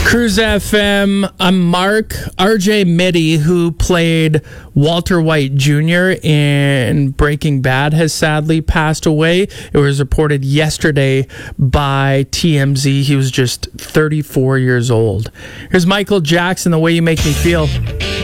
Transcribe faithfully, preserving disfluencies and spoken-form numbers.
Cruise F M, I'm Mark. R J Mitte, who played Walter White Junior in Breaking Bad, has sadly passed away. It was reported yesterday by T M Z. He was just thirty-four years old. Here's Michael Jackson, The Way You Make Me Feel.